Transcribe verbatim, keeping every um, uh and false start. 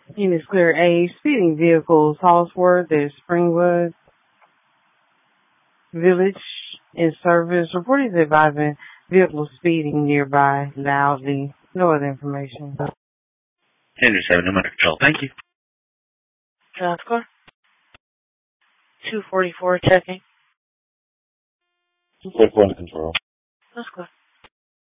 Phoenix Clear A, speeding vehicles, Hallsworth at Springwood Village in service. Reporters advising vehicles speeding nearby loudly. No other information. Henry seven, no matter control. Thank you. Uh, score. two forty-four checking. two forty-four under control. That's good.